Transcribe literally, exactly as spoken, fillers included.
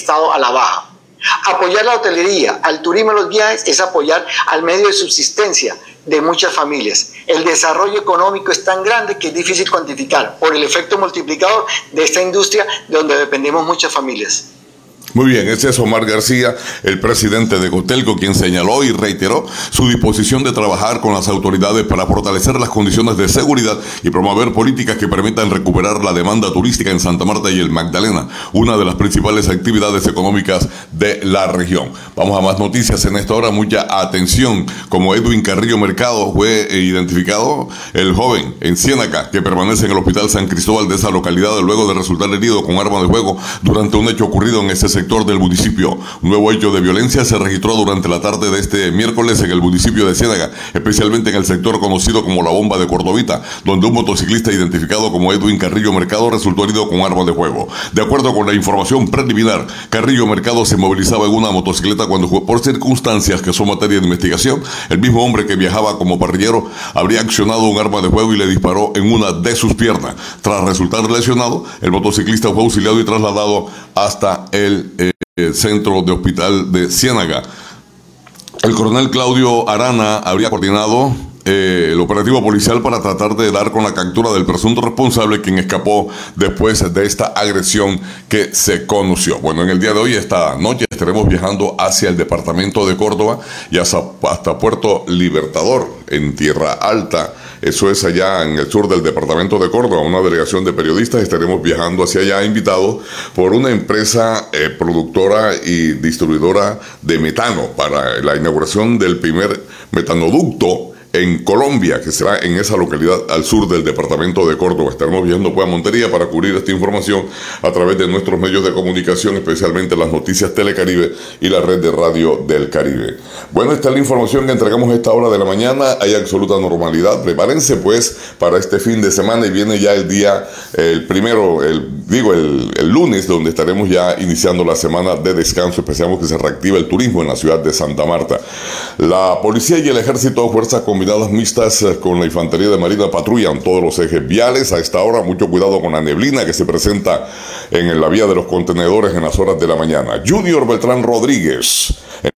estado a la baja. Apoyar la hotelería, al turismo y los viajes es apoyar al medio de subsistencia de muchas familias. El desarrollo económico es tan grande que es difícil cuantificar por el efecto multiplicador de esta industria de donde dependemos muchas familias. Muy bien, ese es Omar García, el presidente de Cotelco, quien señaló y reiteró su disposición de trabajar con las autoridades para fortalecer las condiciones de seguridad y promover políticas que permitan recuperar la demanda turística en Santa Marta y el Magdalena, una de las principales actividades económicas de la región. Vamos a más noticias en esta hora, mucha atención. Como Edwin Carrillo Mercado fue identificado el joven en Ciénaga que permanece en el Hospital San Cristóbal de esa localidad luego de resultar herido con arma de fuego durante un hecho ocurrido en ese sector del municipio. Un nuevo hecho de violencia se registró durante la tarde de este miércoles en el municipio de Ciénaga, especialmente en el sector conocido como la Bomba de Cordovita, donde un motociclista identificado como Edwin Carrillo Mercado resultó herido con arma de fuego. De acuerdo con la información preliminar, Carrillo Mercado se movilizaba en una motocicleta cuando, por circunstancias que son materia de investigación, el mismo hombre que viajaba como parrillero habría accionado un arma de fuego y le disparó en una de sus piernas. Tras resultar lesionado, el motociclista fue auxiliado y trasladado hasta el Eh, centro de hospital de Ciénaga. El coronel Claudio Arana habría coordinado eh, el operativo policial para tratar de dar con la captura del presunto responsable, quien escapó después de esta agresión que se conoció. Bueno, en el día de hoy, esta noche, estaremos viajando hacia el departamento de Córdoba y hasta, hasta Puerto Libertador, en Tierra Alta. Eso es allá en el sur del departamento de Córdoba. Una delegación de periodistas estaremos viajando hacia allá, invitados por una empresa eh, productora y distribuidora de metano para la inauguración del primer metanoducto en Colombia, que será en esa localidad al sur del departamento de Córdoba. Estaremos viajando pues a Montería para cubrir esta información a través de nuestros medios de comunicación, especialmente las noticias Telecaribe y la red de radio del Caribe. Bueno, esta es la información que entregamos a esta hora de la mañana. Hay absoluta normalidad. Prepárense pues para este fin de semana y viene ya el día, el primero, el, digo, el, el lunes, donde estaremos ya iniciando la semana de descanso. Esperamos que se reactive el turismo en la ciudad de Santa Marta. La policía y el ejército, fuerzas combinadas mixtas con la infantería de marina, patrullan todos los ejes viales. A esta hora, mucho cuidado con la neblina que se presenta en la vía de los contenedores en las horas de la mañana. Junior Beltrán Rodríguez,